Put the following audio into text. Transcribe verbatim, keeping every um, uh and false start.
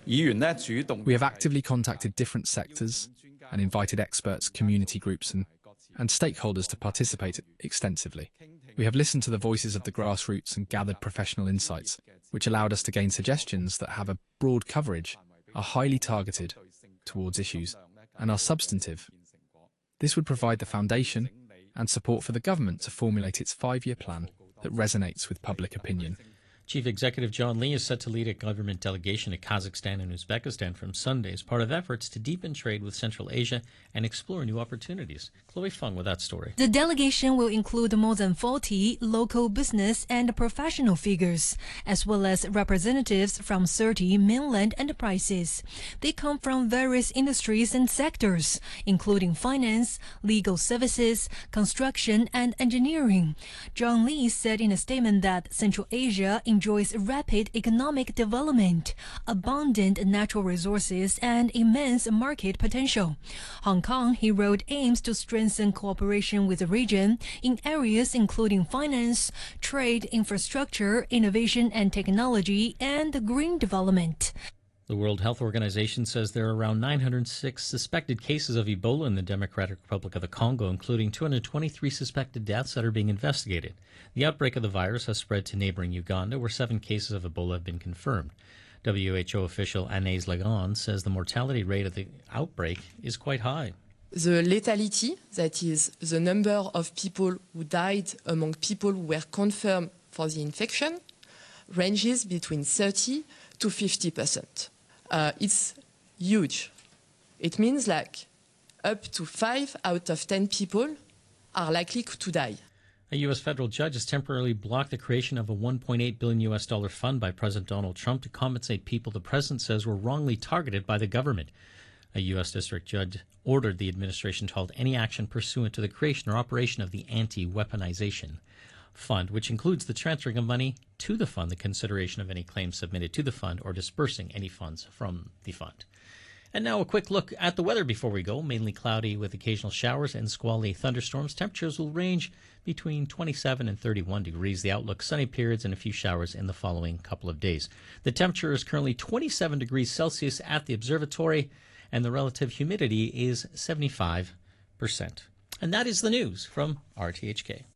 We have actively contacted different sectors and invited experts, community groups and, and stakeholders to participate extensively. We have listened to the voices of the grassroots and gathered professional insights, which allowed us to gain suggestions that have a broad coverage, are highly targeted towards issues, and are substantive. This would provide the foundation and support for the government to formulate its five-year plan that resonates with public opinion. Chief Executive John Lee is set to lead a government delegation to Kazakhstan and Uzbekistan from Sunday as part of efforts to deepen trade with Central Asia and explore new opportunities. Chloe Fung with that story. The delegation will include more than forty local business and professional figures, as well as representatives from thirty mainland enterprises. They come from various industries and sectors, including finance, legal services, construction, and engineering. John Lee said in a statement that Central Asia enjoys rapid economic development, abundant natural resources, and immense market potential. Hong Kong, he wrote, aims to strengthen cooperation with the region in areas including finance, trade, infrastructure, innovation and technology, and green development. The World Health Organization says there are around nine hundred six suspected cases of Ebola in the Democratic Republic of the Congo, including two hundred twenty-three suspected deaths that are being investigated. The outbreak of the virus has spread to neighboring Uganda, where seven cases of Ebola have been confirmed. W H O official Agnès Lagan says the mortality rate of the outbreak is quite high. The lethality, that is the number of people who died among people who were confirmed for the infection, ranges between thirty to fifty percent. Uh, it's huge. It means like up to five out of ten people are likely to die. A U S federal judge has temporarily blocked the creation of a one point eight billion U S dollar fund by President Donald Trump to compensate people the president says were wrongly targeted by the government. A U S district judge ordered the administration to halt any action pursuant to the creation or operation of the Anti-Weaponization Fund, which includes the transferring of money to the fund, the consideration of any claims submitted to the fund, or dispersing any funds from the fund. And now a quick look at the weather before we go. Mainly cloudy with occasional showers and squally thunderstorms. Temperatures will range between twenty-seven and thirty-one degrees. The outlook, sunny periods and a few showers in the following couple of days. The temperature is currently twenty-seven degrees Celsius at the observatory, and the relative humidity is seventy-five percent. And that is the news from R T H K.